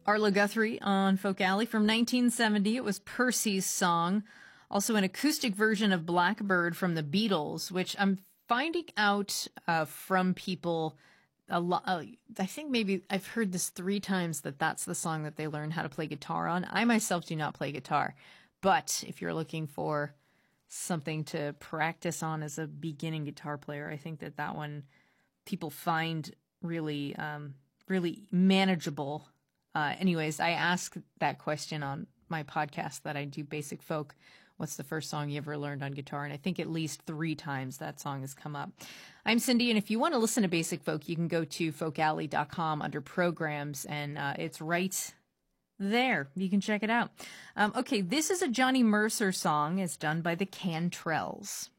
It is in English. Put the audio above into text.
Arlo Guthrie on Folk Alley from 1970. It was Percy's song. Also an acoustic version of Blackbird from the Beatles, which I'm finding out from people a lot. I think maybe I've heard this 3 times that that's the song that they learned how to play guitar on. I myself do not play guitar, but if you're looking for something to practice on as a beginning guitar player, I think that one people find really, really manageable. Anyways, I ask that question on my podcast that I do Basic Folk. What's the first song you ever learned on guitar? And I think at least 3 times that song has come up. I'm Cindy, and if you want to listen to Basic Folk, you can go to folkalley.com under programs, and it's right there. You can check it out. Okay, this is a Johnny Mercer song. It's done by the Cantrells.